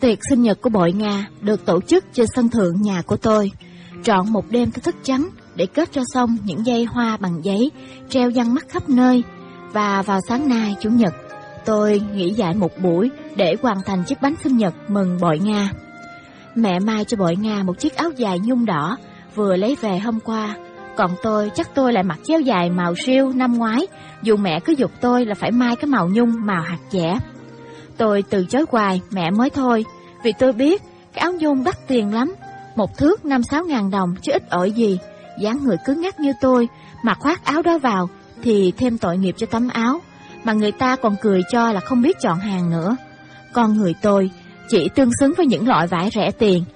tiệc sinh nhật của Bội Nga được tổ chức trên sân thượng nhà của tôi. Trọn một đêm tôi thức trắng để kết cho xong những dây hoa bằng giấy treo giăng mắt khắp nơi. Và vào sáng nay Chủ nhật, tôi nghỉ dạy một buổi để hoàn thành chiếc bánh sinh nhật mừng Bội Nga. Mẹ may cho Bội Nga một chiếc áo dài nhung đỏ vừa lấy về hôm qua. Còn tôi lại mặc chiếc áo dài màu siêu năm ngoái, dù mẹ cứ giục tôi là phải may cái màu nhung màu hạt dẻ. Tôi từ chối hoài, mẹ mới thôi, vì tôi biết cái áo nhung đắt tiền lắm, một thước 5-6 ngàn đồng chứ ít ỏi gì. Dáng người cứng nhắc như tôi, mặc khoác áo đó vào thì thêm tội nghiệp cho tấm áo, mà người ta còn cười cho là không biết chọn hàng nữa. Con người tôi chỉ tương xứng với những loại vải rẻ tiền,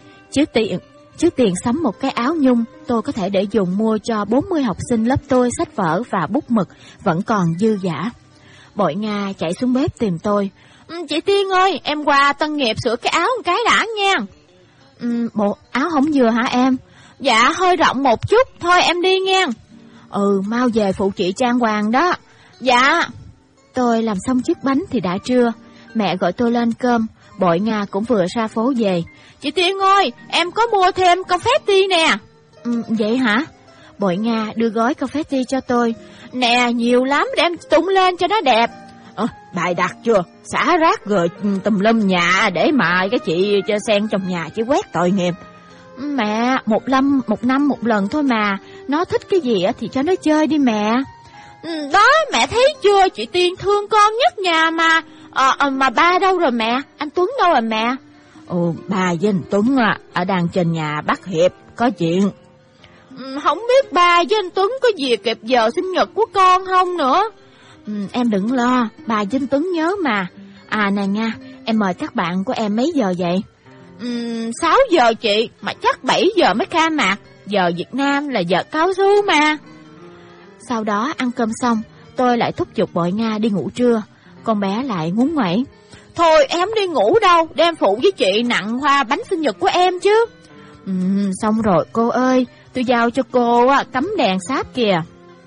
chứ tiền sắm một cái áo nhung tôi có thể để dùng mua cho 40 học sinh lớp tôi sách vở và bút mực vẫn còn dư dả. Bội Nga chạy xuống bếp tìm tôi. Chị Tiên ơi, em qua Tân Nghiệp sửa cái áo một cái đã nha. Bộ áo không vừa hả em? Dạ hơi rộng một chút, thôi em đi nha. Mau về phụ chị trang hoàng đó. Dạ. Tôi làm xong chiếc bánh thì đã trưa, mẹ gọi tôi lên cơm. Bội Nga cũng vừa ra phố về. Chị Tiên ơi, em có mua thêm confetti nè. Vậy hả? Bội Nga đưa gói confetti cho tôi. Nè, nhiều lắm để em tung lên cho nó đẹp. Bài đặt chưa? Xả rác rồi tùm lum nhà để mà cái chị cho sen trong nhà chứ quét tội nghiệp. Mẹ, một năm một lần thôi mà. Nó thích cái gì thì cho nó chơi đi mẹ. Đó, mẹ thấy chưa, chị Tiên thương con nhất nhà mà. Mà ba đâu rồi mẹ? Anh Tuấn đâu rồi mẹ? Ba với anh Tuấn ở đang trên nhà bác Hiệp có chuyện. Không biết ba với anh Tuấn có gì kịp giờ sinh nhật của con không nữa. Em đừng lo, bà với anh Tuấn nhớ mà. Nè nha, em mời các bạn của em mấy giờ vậy? 6 giờ chị, mà chắc 7 giờ mới khai mạc. Giờ Việt Nam là giờ cao su mà. Sau đó ăn cơm xong, tôi lại thúc giục Bội Nga đi ngủ trưa. Con bé lại ngúng nguẩy. Thôi em đi ngủ đâu, đem phụ với chị nặn hoa bánh sinh nhật của em chứ. Xong rồi cô ơi, tôi giao cho cô cắm đèn sáp kìa.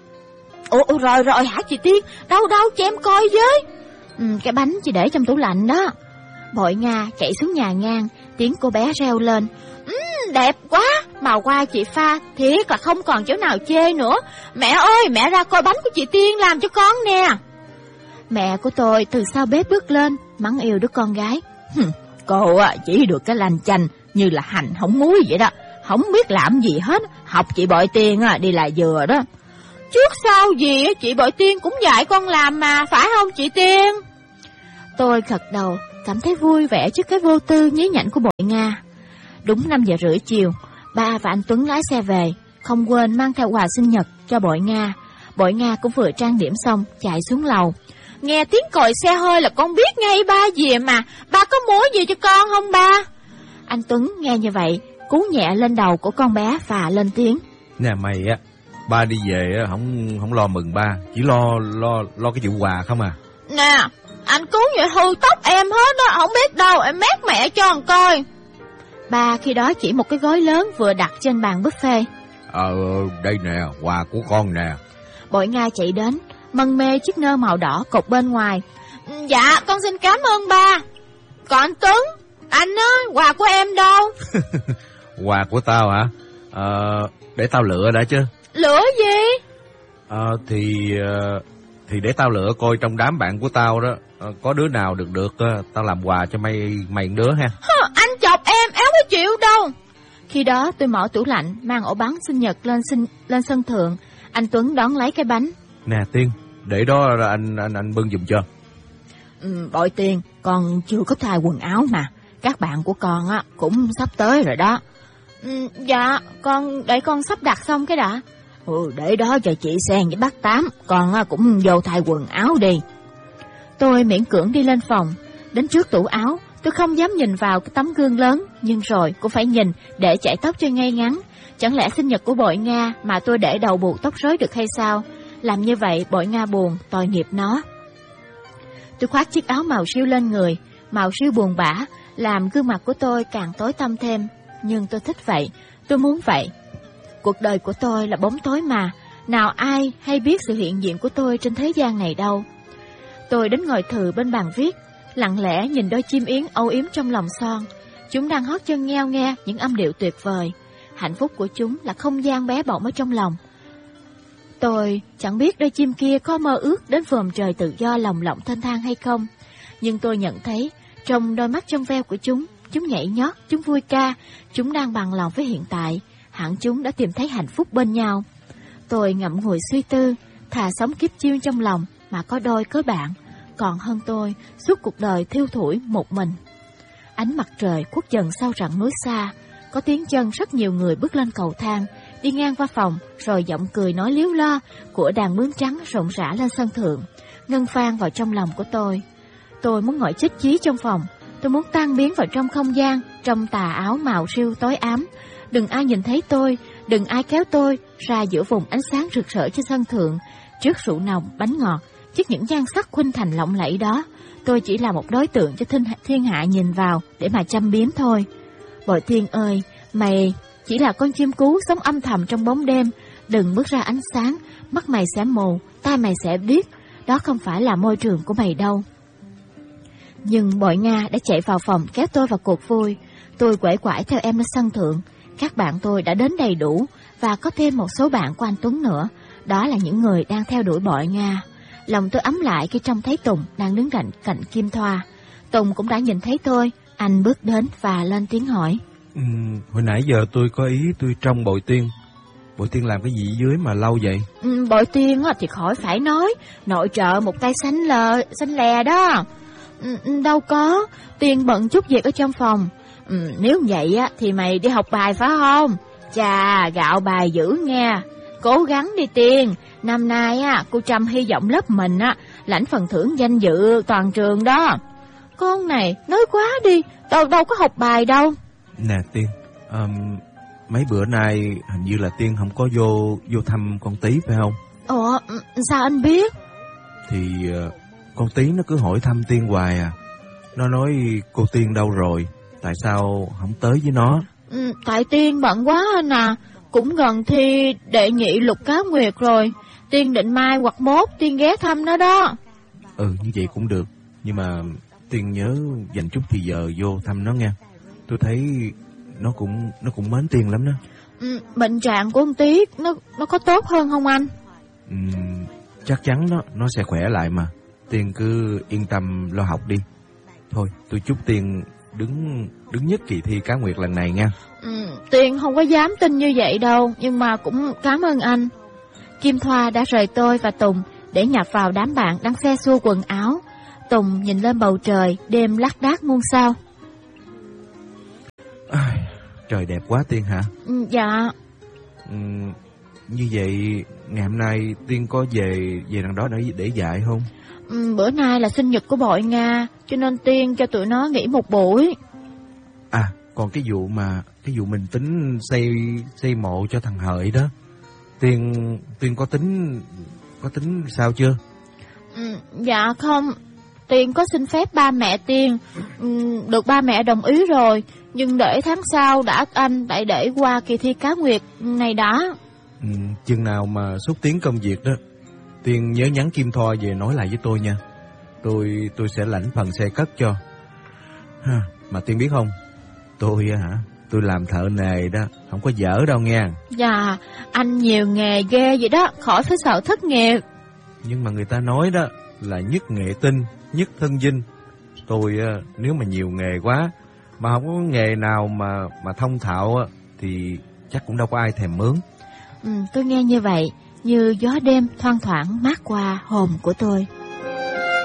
Rồi hả chị Tiên? Đâu cho em coi với. Cái bánh chị để trong tủ lạnh đó. Bội Nga chạy xuống nhà ngang, tiếng cô bé reo lên. Đẹp quá, màu hoa chị pha thiệt là không còn chỗ nào chê nữa. Mẹ ơi, mẹ ra coi bánh của chị Tiên làm cho con nè. Mẹ của tôi từ sau bếp bước lên, mắng yêu đứa con gái. Cô chỉ được cái lanh chanh như là hành không muối vậy đó, không biết làm gì hết, học chị Bội Tiên đi là vừa đó. Trước sau gì chị Bội Tiên cũng dạy con làm mà, phải không chị Tiên? Tôi gật đầu, cảm thấy vui vẻ trước cái vô tư nhí nhảnh của Bội Nga. Đúng 5 giờ rưỡi chiều, ba và anh Tuấn lái xe về, không quên mang theo quà sinh nhật cho Bội Nga. Bội Nga cũng vừa trang điểm xong, chạy xuống lầu. Nghe tiếng còi xe hơi là con biết ngay ba gì mà. Ba có múa gì cho con không ba? Anh Tuấn nghe như vậy, cú nhẹ lên đầu của con bé và lên tiếng. Nè mày ba đi về không lo mừng ba, chỉ lo cái vụ quà không à. Nè, anh cứu vậy hư tóc em hết đó, không biết đâu, em mét mẹ cho con coi. Ba khi đó chỉ một cái gói lớn vừa đặt trên bàn buffet. Đây nè, quà của con nè. Bội Nga chạy đến, mân mê chiếc nơ màu đỏ cột bên ngoài. Dạ, con xin cảm ơn ba. Còn anh Tuấn, anh quà của em đâu? Quà của tao hả? Để tao lựa đã chứ. Lựa gì? Thì để tao lựa coi trong đám bạn của tao đó có đứa nào được tao làm quà cho mày đứa ha. Anh chọc em có chịu đâu. Khi đó tôi mở tủ lạnh, mang ổ bánh sinh nhật lên sân thượng. Anh Tuấn đón lấy cái bánh. Nè Tiên, để đó anh bưng giùm cho. Bội Tiên, con chưa có thay quần áo mà. Các bạn của con cũng sắp tới rồi đó. Dạ, để con sắp đặt xong cái đã. Để đó cho chị Sen với bác Tám, con cũng vô thay quần áo đi. Tôi miễn cưỡng đi lên phòng. Đến trước tủ áo, tôi không dám nhìn vào cái tấm gương lớn, nhưng rồi cũng phải nhìn để chải tóc cho ngay ngắn. Chẳng lẽ sinh nhật của Bội Nga mà tôi để đầu buộc tóc rối được hay sao? Làm như vậy Bội Nga buồn, tội nghiệp nó. Tôi khoác chiếc áo màu siêu lên người, màu siêu buồn bã, làm gương mặt của tôi càng tối tăm thêm. Nhưng tôi thích vậy, tôi muốn vậy. Cuộc đời của tôi là bóng tối mà, nào ai hay biết sự hiện diện của tôi trên thế gian này đâu. Tôi đến ngồi thừ bên bàn viết, lặng lẽ nhìn đôi chim yến âu yếm trong lòng son. Chúng đang hót chân ngheo nghe những âm điệu tuyệt vời. Hạnh phúc của chúng là không gian bé bỏng ở trong lòng. Tôi chẳng biết đôi chim kia có mơ ước đến vòm trời tự do lồng lộng thênh thang hay không, nhưng tôi nhận thấy trong đôi mắt trong veo của chúng nhảy nhót, chúng vui ca, chúng đang bằng lòng với hiện tại, hẳn chúng đã tìm thấy hạnh phúc bên nhau. Tôi ngậm ngùi suy tư, thà sống kiếp chiêu trong lòng mà có đôi có bạn, còn hơn tôi suốt cuộc đời thiêu thủi một mình. Ánh mặt trời khuất dần sau rặng núi xa, có tiếng chân rất nhiều người bước lên cầu thang, đi ngang qua phòng, rồi giọng cười nói líu lo của đàn bướm trắng rộn rã lên sân thượng, ngân vang vào trong lòng của tôi. Tôi muốn ngồi chích chí trong phòng, tôi muốn tan biến vào trong không gian, trong tà áo màu siêu tối ám. Đừng ai nhìn thấy tôi, đừng ai kéo tôi ra giữa vùng ánh sáng rực rỡ trên sân thượng, trước rượu nồng, bánh ngọt, trước những nhan sắc khuynh thành lộng lẫy đó. Tôi chỉ là một đối tượng cho thiên hạ nhìn vào để mà châm biếm thôi. Bội Tiên ơi, mày chỉ là con chim cú sống âm thầm trong bóng đêm. Đừng bước ra ánh sáng, mắt mày sẽ mù, tai mày sẽ điếc. Đó không phải là môi trường của mày đâu. Nhưng Bội Nga đã chạy vào phòng kéo tôi vào cuộc vui. Tôi quẩy quải theo em lên sân thượng. Các bạn tôi đã đến đầy đủ, và có thêm một số bạn của anh Tuấn nữa. Đó là những người đang theo đuổi Bội Nga. Lòng tôi ấm lại khi trông thấy Tùng đang đứng cạnh Kim Thoa. Tùng cũng đã nhìn thấy tôi. Anh bước đến và lên tiếng hỏi. Hồi nãy giờ tôi có ý tôi trông Bội Tiên. Bội Tiên làm cái gì dưới mà lâu vậy? Bội Tiên thì khỏi phải nói, nội trợ một tay xanh lè đó. Đâu có, Tiên bận chút việc ở trong phòng. Nếu vậy thì mày đi học bài phải không? Chà, gạo bài dữ nghe. Cố gắng đi Tiên. Năm nay cô Trâm hy vọng lớp mình lãnh phần thưởng danh dự toàn trường đó. Con này nói quá đi, đâu có học bài đâu. Nè Tiên, mấy bữa nay hình như là Tiên không có vô thăm con Tí phải không? Ủa, sao anh biết? Thì con Tí nó cứ hỏi thăm Tiên hoài à. Nó nói cô Tiên đâu rồi, tại sao không tới với nó? Tại Tiên bận quá anh à. Cũng gần thi đệ nhị Lục Cá Nguyệt rồi. Tiên định mai hoặc mốt Tiên ghé thăm nó đó. Như vậy cũng được. Nhưng mà Tiên nhớ dành chút thì giờ vô thăm nó nha. Tôi thấy nó cũng mến Tiên lắm đó. Bệnh trạng của ông Tí nó có tốt hơn không anh? Chắc chắn nó sẽ khỏe lại mà. Tiên cứ yên tâm lo học đi. Thôi tôi chúc Tiên đứng nhất kỳ thi Cá Nguyệt lần này nha. Tiên không có dám tin như vậy đâu, nhưng mà cũng cảm ơn anh. Kim Thoa đã rời tôi và Tùng để nhập vào đám bạn đang xe xua quần áo. Tùng nhìn lên bầu trời, đêm lác đác muôn sao. Trời đẹp quá Tiên hả? Dạ. Như vậy ngày hôm nay Tiên có về đằng đó để dạy không? Bữa nay là sinh nhật của Bội Nga, cho nên Tiên cho tụi nó nghỉ một buổi. Còn cái vụ mình tính xây mộ cho thằng Hợi đó, Tiên có tính sao chưa? Dạ không, Tiên có xin phép ba mẹ Tiên, được ba mẹ đồng ý rồi, nhưng để tháng sau đã anh, tại để qua kỳ thi Cá Nguyệt này đã. Chừng nào mà xúc tiến công việc đó, Tiên nhớ nhắn Kim Thoa về nói lại với tôi nha. Tôi sẽ lãnh phần xe cất cho. Mà Tiên biết không, tôi làm thợ nề đó, không có dở đâu nha. Dạ, anh nhiều nghề ghê vậy đó, khỏi phải sợ thất nghiệp. Nhưng mà người ta nói đó là nhất nghệ tinh, nhất thân dinh. Tôi nếu mà nhiều nghề quá mà không có nghề nào mà thông thạo thì chắc cũng đâu có ai thèm mướn. Tôi nghe như vậy, như gió đêm thoang thoảng mát qua hồn của tôi.